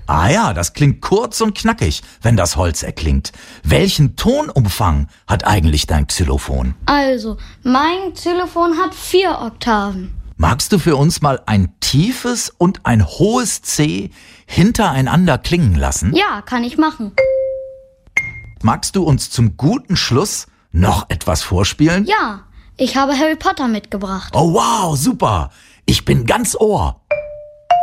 Ah ja, das klingt kurz und knackig, wenn das Holz erklingt. Welchen Tonumfang hat eigentlich dein Xylophon? Also, mein Xylophon hat 4 Oktaven. Magst du für uns mal ein tiefes und ein hohes C hintereinander klingen lassen? Ja, kann ich machen. Magst du uns zum guten Schluss noch etwas vorspielen? Ja, ich habe Harry Potter mitgebracht. Oh wow, super. Ich bin ganz Ohr.